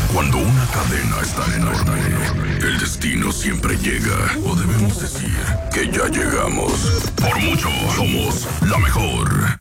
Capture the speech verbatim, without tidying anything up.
Cuando una cadena es tan enorme, el destino siempre llega. O debemos decir que ya llegamos. Por mucho, somos la mejor.